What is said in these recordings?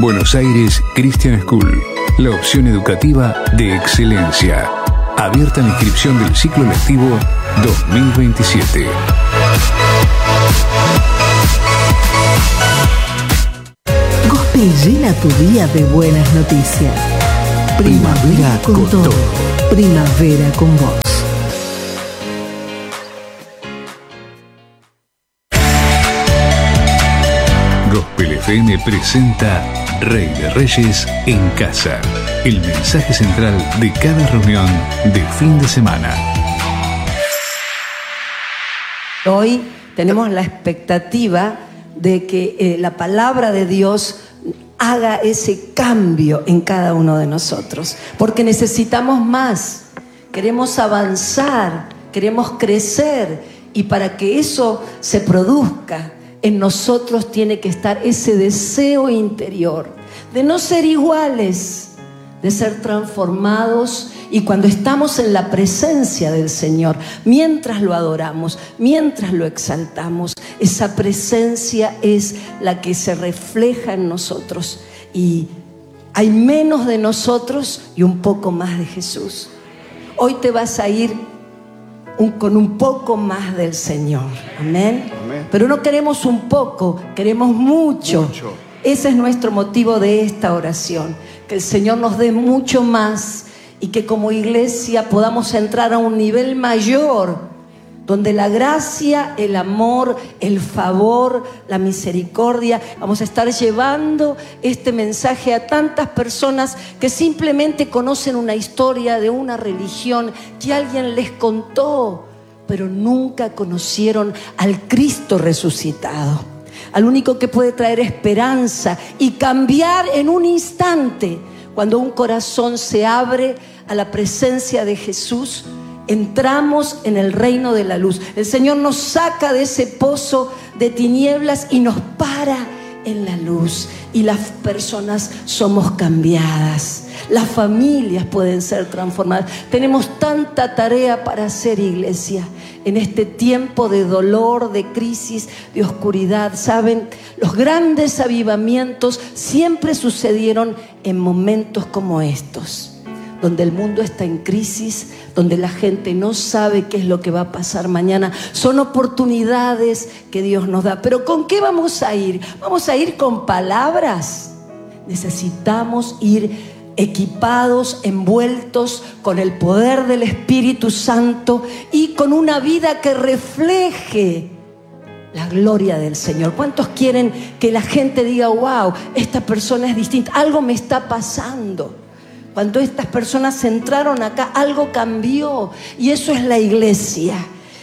Buenos Aires Christian School, la opción educativa de excelencia. Abierta la inscripción del ciclo lectivo 2027. Gospel llena tu día de buenas noticias. Primavera con todo. Primavera con vos. Gospel FM presenta Rey de Reyes en Casa, el mensaje central de cada reunión de fin de semana. Hoy tenemos la expectativa de que la palabra de Dios haga ese cambio en cada uno de nosotros, porque necesitamos más, queremos avanzar, queremos crecer, y para que eso se produzca en nosotros tiene que estar ese deseo interior de no ser iguales, de ser transformados. Y cuando estamos en la presencia del Señor, mientras lo adoramos, mientras lo exaltamos, esa presencia es la que se refleja en nosotros. Y hay menos de nosotros y un poco más de Jesús. Hoy te vas a ir con un poco más del Señor. Amén. Amén. Pero no queremos un poco, queremos mucho. Ese es nuestro motivo de esta oración. Que el Señor nos dé mucho más y que como iglesia podamos entrar a un nivel mayor, donde la gracia, el amor, el favor, la misericordia, vamos a estar llevando este mensaje a tantas personas que simplemente conocen una historia de una religión que alguien les contó, pero nunca conocieron al Cristo resucitado, al único que puede traer esperanza y cambiar en un instante. Cuando un corazón se abre a la presencia de Jesús, entramos en el reino de la luz. El Señor nos saca de ese pozo de tinieblas y nos para en la luz. Y las personas somos cambiadas. Las familias pueden ser transformadas. Tenemos tanta tarea para hacer, iglesia, en este tiempo de dolor, de crisis, de oscuridad. Saben, los grandes avivamientos siempre sucedieron en momentos como estos, donde el mundo está en crisis, donde la gente no sabe qué es lo que va a pasar mañana. Son oportunidades que Dios nos da. ¿Pero con qué vamos a ir? ¿Vamos a ir con palabras? Necesitamos ir equipados, envueltos con el poder del Espíritu Santo y con una vida que refleje la gloria del Señor. ¿Cuántos quieren que la gente diga, wow, esta persona es distinta, algo me está pasando? Cuando estas personas entraron acá, algo cambió. Y eso es la iglesia,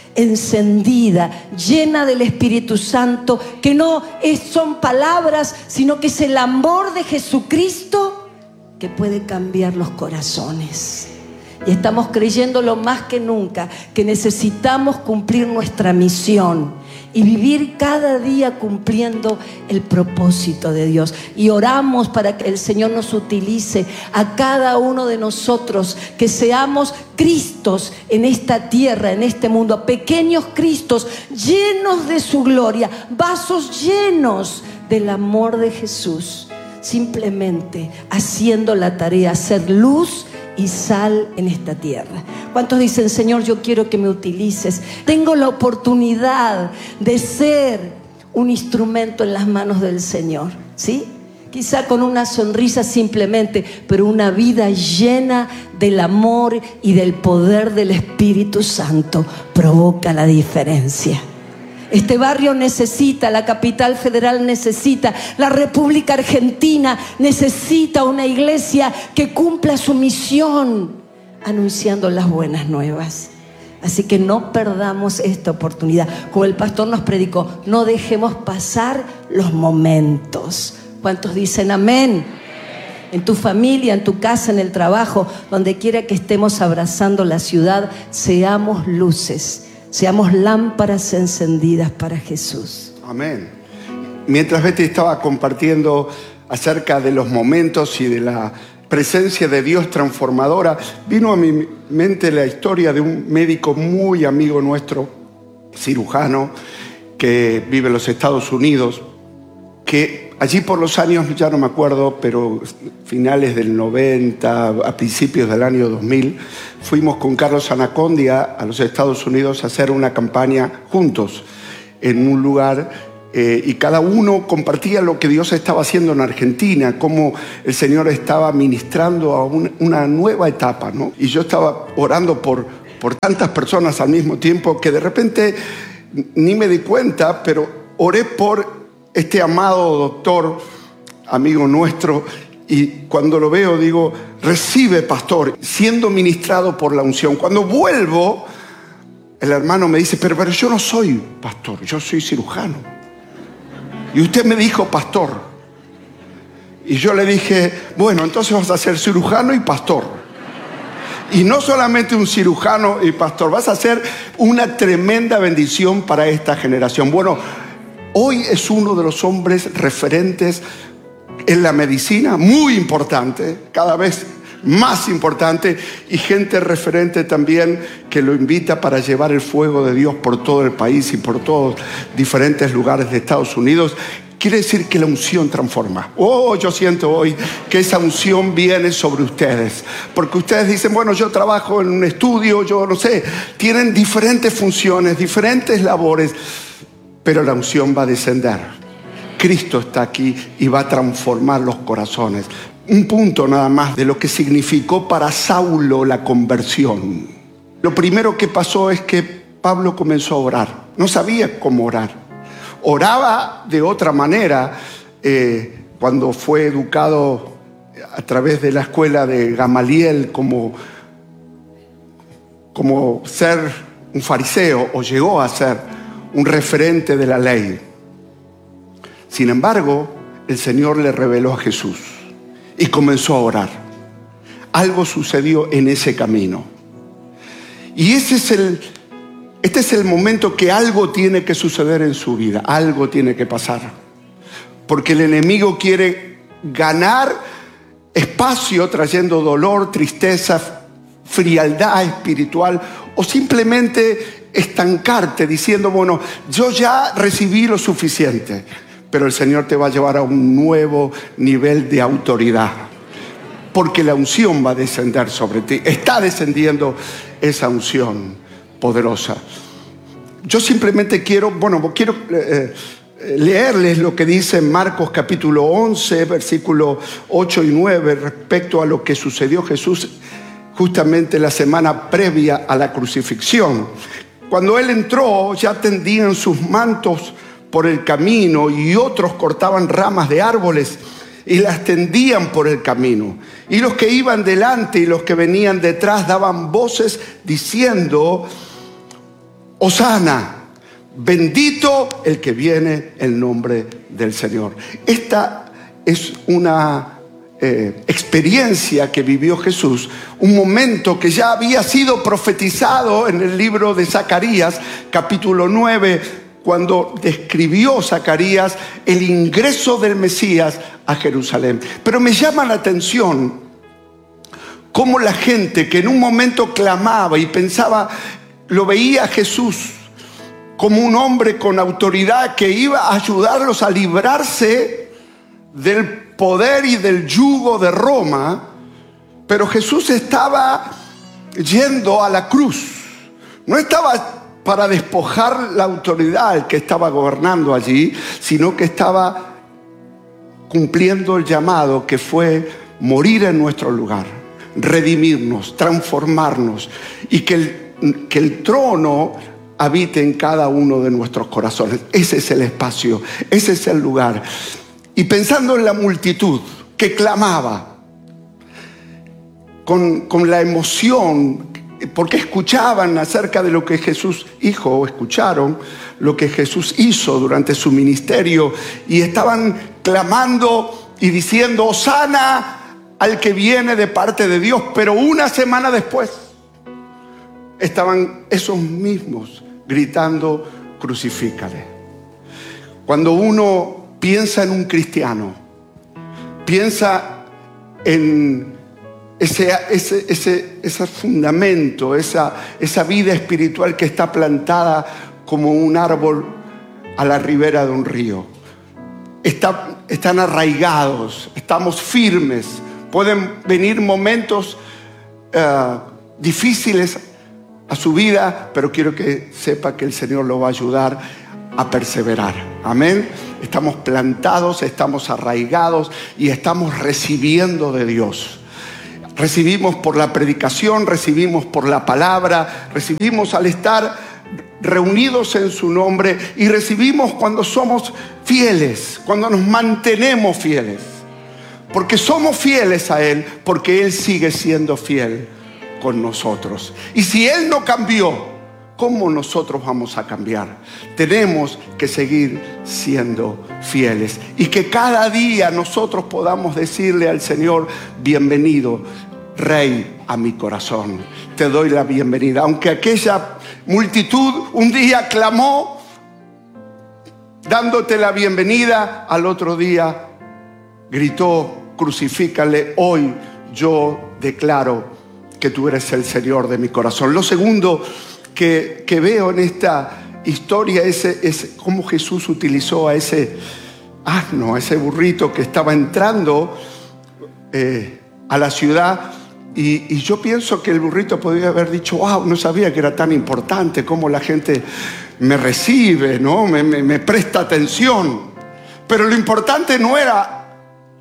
encendida, llena del Espíritu Santo, que no son palabras, sino que es el amor de Jesucristo que puede cambiar los corazones. Y estamos creyéndolo más que nunca, que necesitamos cumplir nuestra misión y vivir cada día cumpliendo el propósito de Dios. Y oramos para que el Señor nos utilice a cada uno de nosotros, que seamos Cristos en esta tierra, en este mundo, pequeños Cristos llenos de su gloria, vasos llenos del amor de Jesús, simplemente haciendo la tarea, ser luz y sal en esta tierra. ¿Cuántos dicen, Señor, yo quiero que me utilices? Tengo la oportunidad de ser un instrumento en las manos del Señor, ¿sí? Quizá con una sonrisa simplemente, pero una vida llena del amor y del poder del Espíritu Santo provoca la diferencia. Este barrio necesita, la capital federal necesita, la República Argentina necesita una iglesia que cumpla su misión anunciando las buenas nuevas. Así que no perdamos esta oportunidad. Como el pastor nos predicó, no dejemos pasar los momentos. ¿Cuántos dicen amén? En tu familia, en tu casa, en el trabajo, donde quiera que estemos abrazando la ciudad, seamos luces. Seamos lámparas encendidas para Jesús. Amén. Mientras Betty estaba compartiendo acerca de los momentos y de la presencia de Dios transformadora, vino a mi mente la historia de un médico muy amigo nuestro, cirujano, que vive en los Estados Unidos, que allí por los años, ya no me acuerdo, pero finales del 90, a principios del año 2000, fuimos con Carlos Anacondia a los Estados Unidos a hacer una campaña juntos en un lugar, y cada uno compartía lo que Dios estaba haciendo en Argentina, cómo el Señor estaba ministrando a una nueva etapa, ¿no? Y yo estaba orando por tantas personas al mismo tiempo que de repente ni me di cuenta, pero oré por este amado doctor, amigo nuestro, y cuando lo veo digo, recibe, pastor, siendo ministrado por la unción. Cuando vuelvo, el hermano me dice, pero yo no soy pastor, yo soy cirujano. Y usted me dijo pastor. Y yo le dije, bueno, entonces vas a ser cirujano y pastor. Y no solamente un cirujano y pastor, vas a ser una tremenda bendición para esta generación. Bueno, hoy es uno de los hombres referentes en la medicina, muy importante, cada vez más importante, y gente referente también que lo invita para llevar el fuego de Dios por todo el país y por todos diferentes lugares de Estados Unidos. Quiere decir que la unción transforma. Yo siento hoy que esa unción viene sobre ustedes, porque ustedes dicen, bueno, yo trabajo en un estudio, yo no sé, tienen diferentes funciones, diferentes labores, pero la unción va a descender. Cristo está aquí y va a transformar los corazones. Un punto nada más de lo que significó para Saulo la conversión. Lo primero que pasó es que Pablo comenzó a orar. No sabía cómo orar. Oraba de otra manera cuando fue educado a través de la escuela de Gamaliel como ser un fariseo, o llegó a ser un referente de la ley. Sin embargo, el Señor le reveló a Jesús y comenzó a orar. Algo sucedió en ese camino. Y este es el momento que algo tiene que suceder en su vida. Algo tiene que pasar. Porque el enemigo quiere ganar espacio trayendo dolor, tristeza, frialdad espiritual, o simplemente estancarte diciendo, bueno, yo ya recibí lo suficiente. Pero el Señor te va a llevar a un nuevo nivel de autoridad, porque la unción va a descender sobre ti. Está descendiendo esa unción poderosa. Yo simplemente quiero leerles lo que dice Marcos capítulo 11, versículos 8 y 9, respecto a lo que sucedió Jesús justamente la semana previa a la crucifixión. Cuando Él entró, ya tendían sus mantos por el camino, y otros cortaban ramas de árboles y las tendían por el camino. Y los que iban delante y los que venían detrás daban voces diciendo, Hosana, bendito el que viene en nombre del Señor. Esta es una experiencia que vivió Jesús, un momento que ya había sido profetizado en el libro de Zacarías, capítulo 9, cuando describió Zacarías el ingreso del Mesías a Jerusalén. Pero me llama la atención cómo la gente que en un momento clamaba y pensaba, lo veía a Jesús como un hombre con autoridad que iba a ayudarlos a librarse del poder y del yugo de Roma, pero Jesús estaba yendo a la cruz. No estaba para despojar la autoridad que estaba gobernando allí, sino que estaba cumpliendo el llamado que fue morir en nuestro lugar, redimirnos, transformarnos, y que el trono habite en cada uno de nuestros corazones. Ese es el espacio, ese es el lugar. Y pensando en la multitud que clamaba con la emoción, porque escuchaban acerca de lo que Jesús dijo, o escucharon lo que Jesús hizo durante su ministerio, y estaban clamando y diciendo, Hosana al que viene de parte de Dios. Pero una semana después estaban esos mismos gritando, crucifícale. Cuando uno piensa en un cristiano, piensa en ese fundamento, esa vida espiritual que está plantada como un árbol a la ribera de un río. están arraigados, estamos firmes. Pueden venir momentos difíciles a su vida, pero quiero que sepa que el Señor lo va a ayudar a perseverar. Amén. Estamos plantados, estamos arraigados y estamos recibiendo de Dios. Recibimos por la predicación, recibimos por la palabra, recibimos al estar reunidos en su nombre y recibimos cuando somos fieles, cuando nos mantenemos fieles. Porque somos fieles a Él, porque Él sigue siendo fiel con nosotros. Y si Él no cambió, ¿cómo nosotros vamos a cambiar? Tenemos que seguir siendo fieles y que cada día nosotros podamos decirle al Señor: bienvenido, Rey, a mi corazón. Te doy la bienvenida. Aunque aquella multitud un día clamó dándote la bienvenida, al otro día gritó: crucifícale. Hoy yo declaro que tú eres el Señor de mi corazón. Lo segundo que veo en esta historia es cómo Jesús utilizó a ese asno, a ese burrito que estaba entrando a la ciudad. Y yo pienso que el burrito podría haber dicho: wow, no sabía que era tan importante, cómo la gente me recibe, ¿no? me presta atención. Pero lo importante no era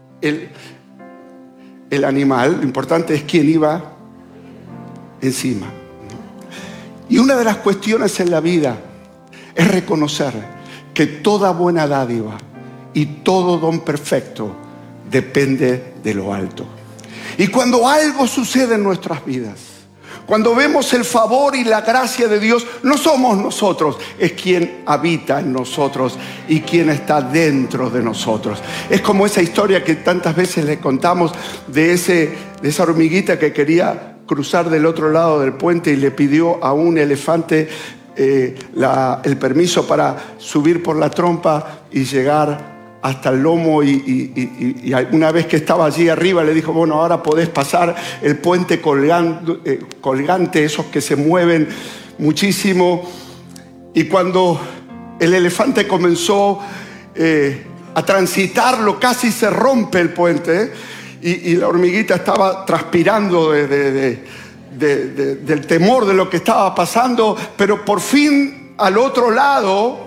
el animal, lo importante es quién iba encima. Y una de las cuestiones en la vida es reconocer que toda buena dádiva y todo don perfecto depende de lo alto. Y cuando algo sucede en nuestras vidas, cuando vemos el favor y la gracia de Dios, no somos nosotros, es quien habita en nosotros y quien está dentro de nosotros. Es como esa historia que tantas veces le contamos de esa hormiguita que quería cruzar del otro lado del puente y le pidió a un elefante el permiso para subir por la trompa y llegar hasta el lomo, y una vez que estaba allí arriba le dijo: bueno, ahora podés pasar el puente colgante, esos que se mueven muchísimo. Y cuando el elefante comenzó a transitarlo, casi se rompe el puente, y la hormiguita estaba transpirando del temor de lo que estaba pasando, pero por fin al otro lado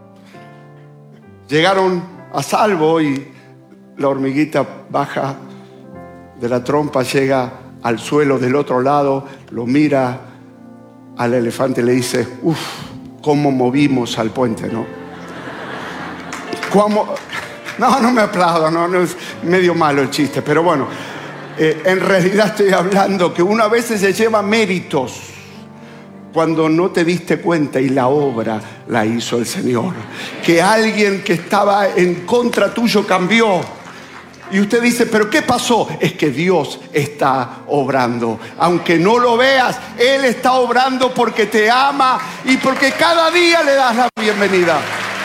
llegaron a salvo y la hormiguita baja de la trompa, llega al suelo del otro lado, lo mira al elefante y le dice: uff, cómo movimos al puente, ¿no? ¿Cómo? No me aplaudo, no es medio malo el chiste, pero bueno, en realidad estoy hablando que una vez se lleva méritos cuando no te diste cuenta y la obra la hizo el Señor. Que alguien que estaba en contra tuyo cambió. Y usted dice: ¿pero qué pasó? Es que Dios está obrando. Aunque no lo veas, Él está obrando porque te ama y porque cada día le das la bienvenida.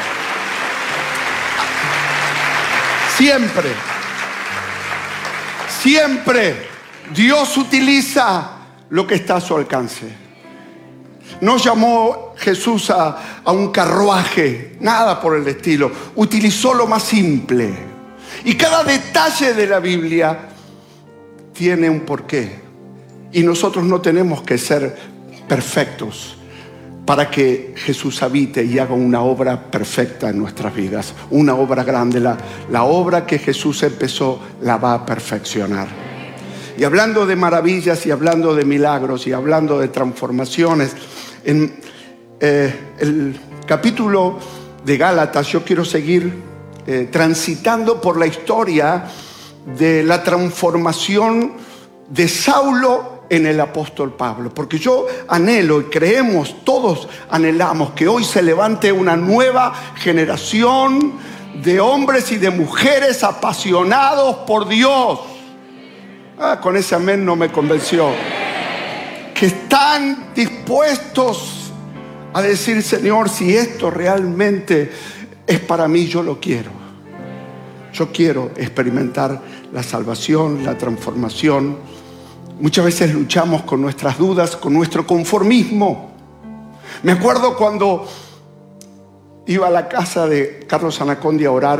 Siempre Dios utiliza lo que está a su alcance. No llamó Jesús a un carruaje, nada por el estilo. Utilizó lo más simple. Y cada detalle de la Biblia tiene un porqué. Y nosotros no tenemos que ser perfectos para que Jesús habite y haga una obra perfecta en nuestras vidas. Una obra grande. La obra que Jesús empezó la va a perfeccionar. Y hablando de maravillas y hablando de milagros y hablando de transformaciones, en el capítulo de Gálatas yo quiero seguir transitando por la historia de la transformación de Saulo en el apóstol Pablo, porque yo anhelo y creemos, todos anhelamos que hoy se levante una nueva generación de hombres y de mujeres apasionados por Dios. Con ese amén no me convenció. Que están dispuestos a decir: Señor, si esto realmente es para mí, yo lo quiero. Yo quiero experimentar la salvación, la transformación. Muchas veces luchamos con nuestras dudas, con nuestro conformismo. Me acuerdo cuando iba a la casa de Carlos Anacondia a orar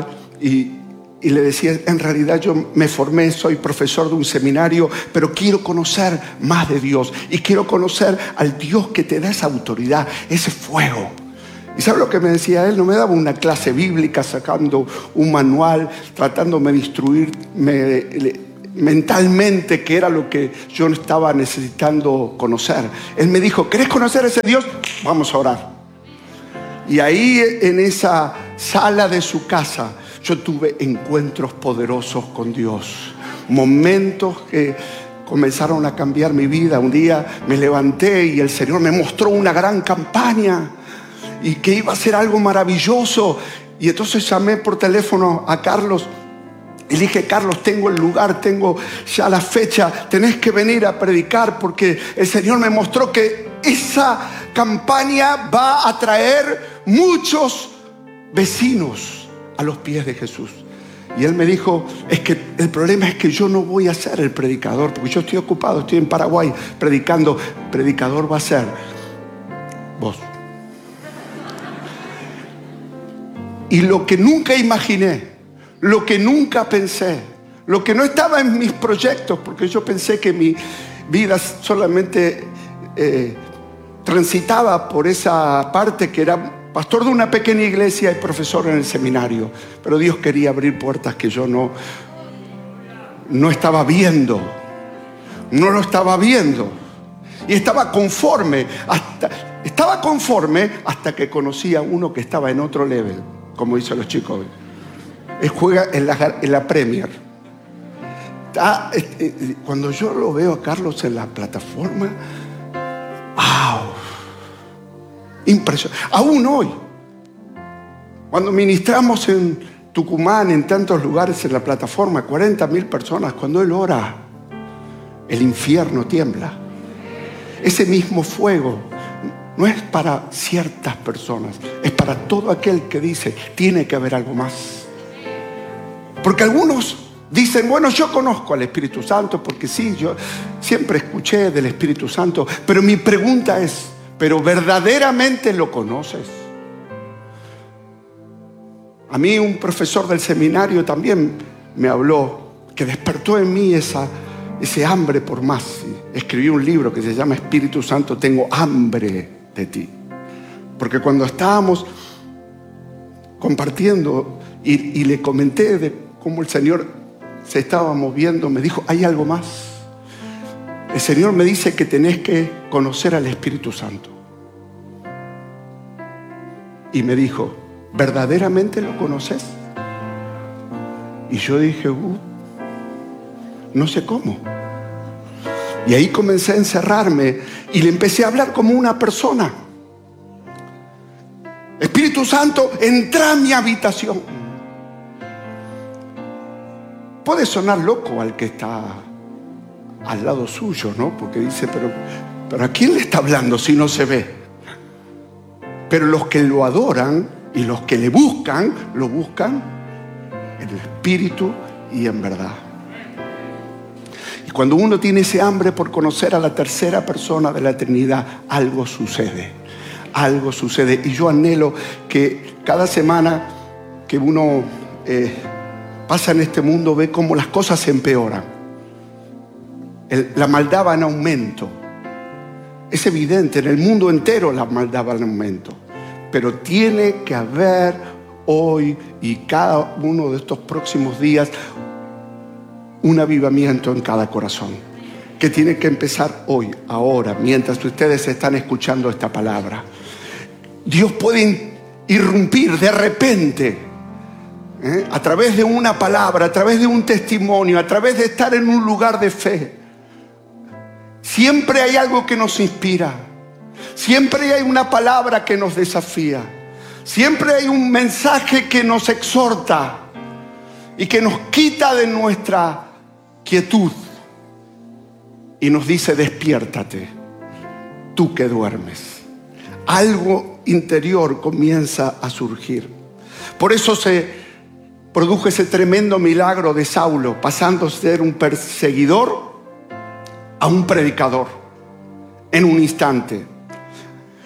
y le decía, en realidad yo me formé, soy profesor de un seminario, pero quiero conocer más de Dios y quiero conocer al Dios que te da esa autoridad, ese fuego. ¿Y sabe lo que me decía él? No me daba una clase bíblica sacando un manual, tratándome de instruirme mentalmente, que era lo que yo estaba necesitando conocer. Él me dijo, ¿querés conocer a ese Dios? Vamos a orar. Y ahí en esa sala de su casa yo tuve encuentros poderosos con Dios, momentos que comenzaron a cambiar mi vida. Un día me levanté y el Señor me mostró una gran campaña y que iba a ser algo maravilloso. Y entonces llamé por teléfono a Carlos y le dije, Carlos, tengo el lugar, tengo ya la fecha, tenés que venir a predicar porque el Señor me mostró que esa campaña va a traer muchos vecinos a los pies de Jesús. Y él me dijo, es que el problema es que yo no voy a ser el predicador, porque yo estoy ocupado, estoy en Paraguay predicando. Predicador va a ser vos. Y lo que nunca imaginé, lo que nunca pensé, lo que no estaba en mis proyectos, porque yo pensé que mi vida solamente transitaba por esa parte que era pastor de una pequeña iglesia y profesor en el seminario. Pero Dios quería abrir puertas que yo no estaba viendo. No lo estaba viendo. Y estaba conforme hasta que conocí a uno que estaba en otro level, como dicen los chicos hoy. Él juega en la Premier. Cuando yo lo veo a Carlos en la plataforma, ¡wow! Impresionante. Aún hoy, cuando ministramos en Tucumán, en tantos lugares en la plataforma, 40.000 personas, cuando él ora, el infierno tiembla. Ese mismo fuego no es para ciertas personas, es para todo aquel que dice, tiene que haber algo más. Porque algunos dicen, bueno, yo conozco al Espíritu Santo, porque sí, yo siempre escuché del Espíritu Santo, pero mi pregunta es, ¿pero verdaderamente lo conoces? A mí un profesor del seminario también me habló, que despertó en mí ese hambre por más. Escribí un libro que se llama Espíritu Santo, tengo hambre de ti. Porque cuando estábamos compartiendo y le comenté de cómo el Señor se estaba moviendo, me dijo, hay algo más. El Señor me dice que tenés que conocer al Espíritu Santo. Y me dijo, ¿verdaderamente lo conoces? Y yo dije, no sé cómo. Y ahí comencé a encerrarme y le empecé a hablar como una persona. Espíritu Santo, entra a mi habitación. Puede sonar loco al que está al lado suyo, ¿no? Porque dice, pero ¿a quién le está hablando si no se ve? Pero los que lo adoran y los que le buscan, lo buscan en el espíritu y en verdad. Y cuando uno tiene ese hambre por conocer a la tercera persona de la Trinidad, algo sucede. Algo sucede. Y yo anhelo que cada semana que uno pasa en este mundo, ve cómo las cosas se empeoran. La maldad va en aumento. Es evidente, en el mundo entero la maldad va en aumento. Pero tiene que haber hoy y cada uno de estos próximos días un avivamiento en cada corazón. Que tiene que empezar hoy, ahora, mientras ustedes están escuchando esta palabra. Dios puede irrumpir de repente, a través de una palabra, a través de un testimonio, a través de estar en un lugar de fe. Siempre hay algo que nos inspira. Siempre hay una palabra que nos desafía. Siempre hay un mensaje que nos exhorta y que nos quita de nuestra quietud y nos dice, despiértate, tú que duermes. Algo interior comienza a surgir. Por eso se produjo ese tremendo milagro de Saulo, pasando a ser un perseguidor a un predicador en un instante.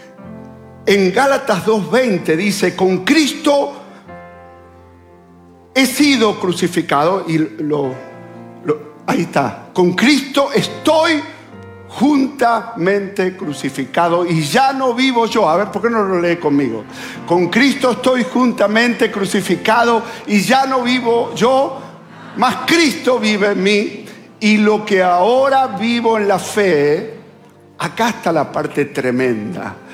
En Gálatas 2:20 dice, con Cristo he sido crucificado y ahí está. Con Cristo estoy juntamente crucificado y ya no vivo yo. A ver, ¿por qué no lo lee conmigo? Con Cristo estoy juntamente crucificado y ya no vivo yo, mas Cristo vive en mí. Y lo que ahora vivo en la fe, acá está la parte tremenda.